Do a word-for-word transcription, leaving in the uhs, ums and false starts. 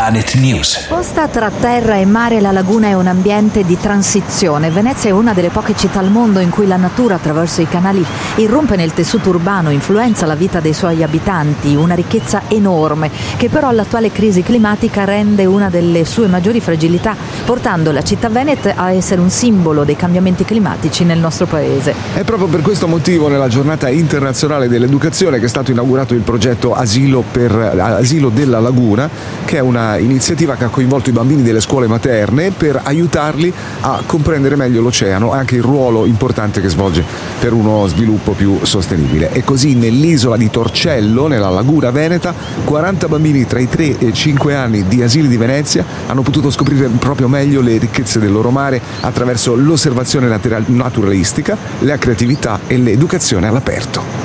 Planet News. Posta tra terra e mare, la laguna è un ambiente di transizione. Venezia è una delle poche città al mondo in cui la natura, attraverso i canali, irrompe nel tessuto urbano, influenza la vita dei suoi abitanti, una ricchezza enorme che però l'attuale crisi climatica rende una delle sue maggiori fragilità, portando la città veneta a essere un simbolo dei cambiamenti climatici nel nostro paese. È proprio per questo motivo, nella giornata internazionale dell'educazione, che è stato inaugurato il progetto Asilo, per, Asilo della Laguna, che è una iniziativa che ha coinvolto i bambini delle scuole materne per aiutarli a comprendere meglio l'oceano e anche il ruolo importante che svolge per uno sviluppo più sostenibile. E così nell'isola di Torcello, nella Laguna veneta, quaranta bambini tra i tre e i cinque anni di asili di Venezia hanno potuto scoprire proprio meglio le ricchezze del loro mare attraverso l'osservazione naturalistica, la creatività e l'educazione all'aperto.